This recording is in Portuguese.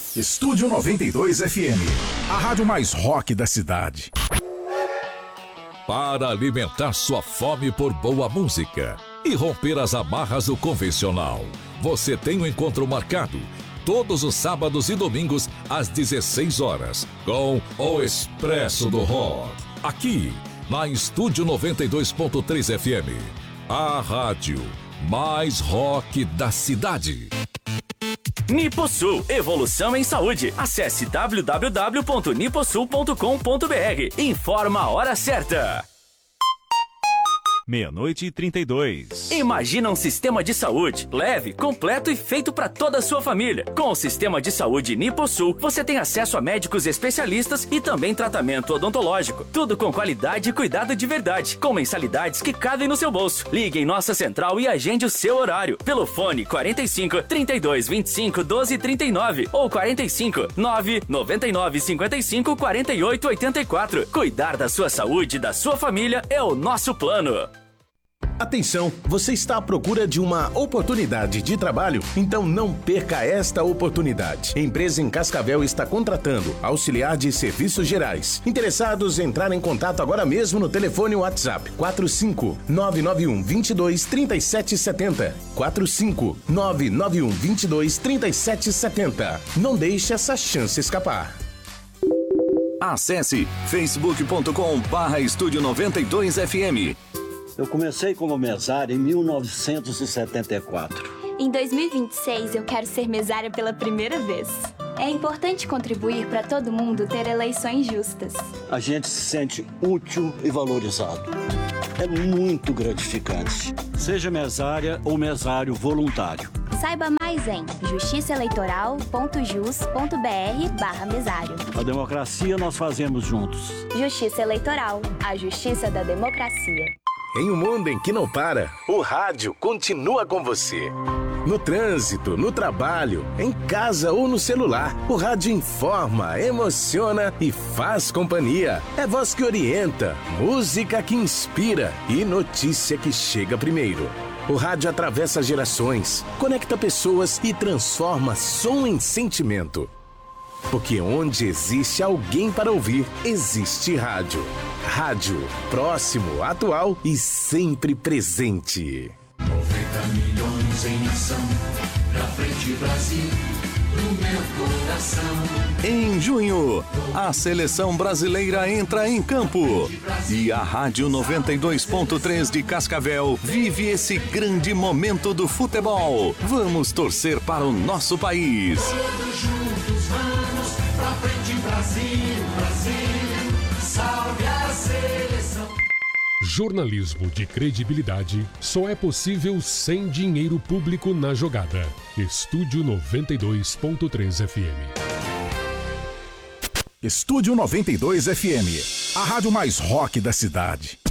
Estúdio 92 FM, a rádio mais rock da cidade. Para alimentar sua fome por boa música e romper as amarras do convencional, você tem um encontro marcado todos os sábados e domingos às 16 horas com o Expresso do Rock. Aqui, na Estúdio 92.3 FM, a rádio mais rock da cidade. Niposul, evolução em saúde. Acesse www.niposul.com.br. Informa a hora certa. 00:32. Imagina um sistema de saúde leve, completo e feito para toda a sua família. Com o sistema de saúde Niposul, você tem acesso a médicos especialistas e também tratamento odontológico. Tudo com qualidade e cuidado de verdade, com mensalidades que cabem no seu bolso. Ligue em nossa central e agende o seu horário pelo fone 45 32 25 12 39 ou 45 9 99 55 48 84. Cuidar da sua saúde e da sua família é o nosso plano. Atenção, você está à procura de uma oportunidade de trabalho? Então não perca esta oportunidade. A empresa em Cascavel está contratando auxiliar de serviços gerais. Interessados, entrar em contato agora mesmo no telefone WhatsApp 45991 22 3770. 45991 22 3770. Não deixe essa chance escapar. Acesse facebook.com/Estúdio 92 FM. Eu comecei como mesário em 1974. Em 2026, eu quero ser mesária pela primeira vez. É importante contribuir para todo mundo ter eleições justas. A gente se sente útil e valorizado. É muito gratificante. Seja mesária ou mesário voluntário. Saiba mais em justiçaeleitoral.jus.br/mesário. A democracia nós fazemos juntos. Justiça Eleitoral, a justiça da democracia. Em um mundo em que não para, o rádio continua com você. No trânsito, no trabalho, em casa ou no celular, o rádio informa, emociona e faz companhia. É voz que orienta, música que inspira e notícia que chega primeiro. O rádio atravessa gerações, conecta pessoas e transforma som em sentimento. Porque onde existe alguém para ouvir, existe rádio. Rádio, próximo, atual e sempre presente. 90 milhões em ação, pra frente Brasil, no meu coração. Em junho, a seleção brasileira entra em campo. E a Rádio 92.3 de Cascavel vive esse grande momento do futebol. Vamos torcer para o nosso país. Todos juntos vamos, pra frente Brasil, Brasil, salve a seleção. Jornalismo de credibilidade só é possível sem dinheiro público na jogada. Estúdio 92.3 FM. Estúdio 92 FM, a rádio mais rock da cidade.